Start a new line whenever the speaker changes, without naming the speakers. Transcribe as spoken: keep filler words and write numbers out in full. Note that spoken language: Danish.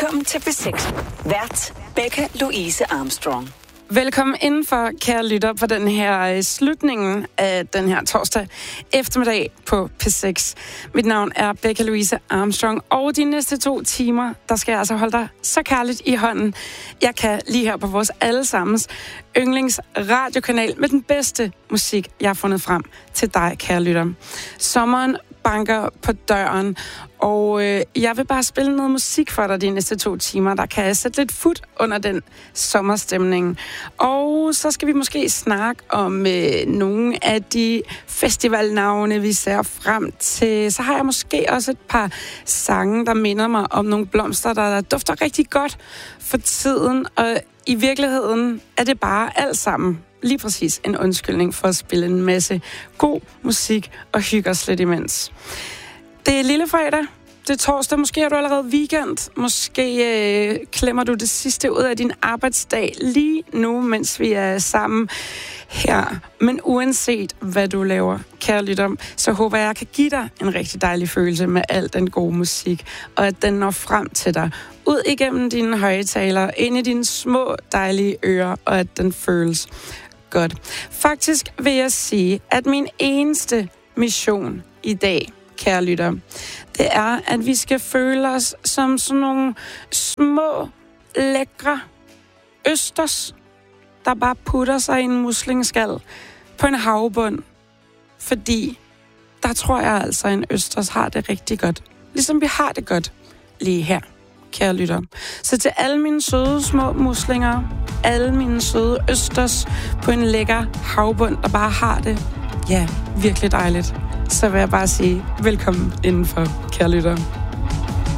Velkommen til P seks. Vært Becca Louise Armstrong.
Velkommen indenfor, kære lytter, på den her slutningen af den her torsdag eftermiddag på P seks. Mit navn er Becca Louise Armstrong, og de næste to timer, der skal jeg altså holde dig så kærligt i hånden. Jeg kan lige her på vores allesammens yndlings radiokanal med den bedste musik, jeg har fundet frem til dig, kære lytter. Sommeren banker på døren, og øh, jeg vil bare spille noget musik for dig de næste to timer, der kan sætte lidt fut under den sommerstemning. Og så skal vi måske snakke om øh, nogle af de festivalnavne, vi ser frem til. Så har jeg måske også et par sange, der minder mig om nogle blomster, der dufter rigtig godt for tiden, og i virkeligheden er det bare alt sammen lige præcis en undskyldning for at spille en masse god musik og hygge os lidt imens. Det er lille fredag, det er torsdag, måske har du allerede weekend, måske øh, klemmer du det sidste ud af din arbejdsdag lige nu, mens vi er sammen her. Men uanset hvad du laver, kære lytter, så håber jeg, jeg kan give dig en rigtig dejlig følelse med al den gode musik, og at den når frem til dig, ud igennem dine højtalere, ind i dine små dejlige ører, og at den føles godt. Faktisk vil jeg sige, at min eneste mission i dag, kære lytter, det er, at vi skal føle os som sådan nogle små, lækre østers, der bare putter sig i en muslingskal på en havbund. Fordi der tror jeg altså, at en østers har det rigtig godt. Ligesom vi har det godt lige her, kære lytter. Så til alle mine søde små muslinger, alle mine søde østers på en lækker havbund, der bare har det, ja, virkelig dejligt, så vil jeg bare sige velkommen indenfor, kære lytter.